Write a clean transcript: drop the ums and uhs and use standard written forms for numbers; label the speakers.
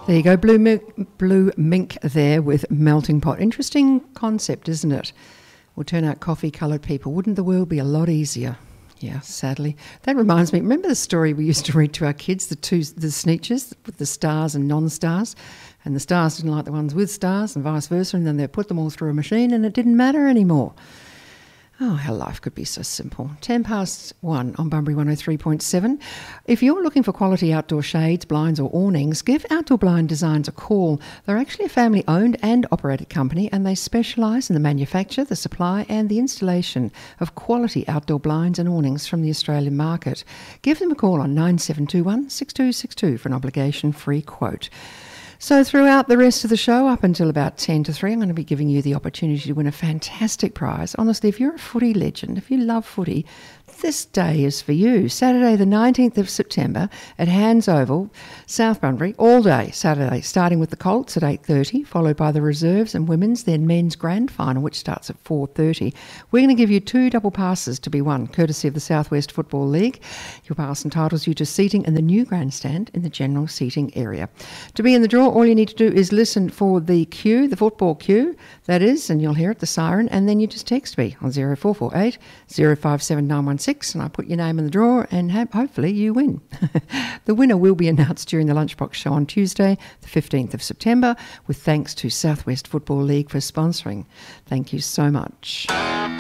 Speaker 1: There you go, Blue Mink there with Melting Pot. Interesting concept, isn't it? We'll turn out coffee-coloured people. Wouldn't the world be a lot easier? Yeah, sadly. That reminds me, remember the story we used to read to our kids, the Sneetches with the stars and non-stars? And the stars didn't like the ones with stars and vice versa, and then they put them all through a machine and it didn't matter anymore. Oh, how life could be so simple. 1:10 on Bunbury 103.7. If you're looking for quality outdoor shades, blinds or awnings, give Outdoor Blind Designs a call. They're actually a family-owned and operated company, and they specialise in the manufacture, the supply and the installation of quality outdoor blinds and awnings from the Australian market. Give them a call on 9721 6262 for an obligation-free quote. So throughout the rest of the show, up until about 10 to 3, I'm going to be giving you the opportunity to win a fantastic prize. Honestly, if you're a footy legend, if you love footy, this day is for you. Saturday the 19th of September at Hands Oval, South Bunbury, all day Saturday, starting with the Colts at 8:30, followed by the reserves and women's, then men's grand final, which starts at 4:30. We're going to give you 2 double passes to be won, courtesy of the South West Football League. Your pass entitles you to seating in the new grandstand in the general seating area. To be in the draw, all you need to do is listen for the cue, the football cue, that is, and you'll hear it, the siren, and then you just text me on 0448 057 916, and I put your name in the draw, and hopefully you win. The winner will be announced during the Lunchbox Show on Tuesday, the 15th of September, with thanks to South West Football League for sponsoring. Thank you so much.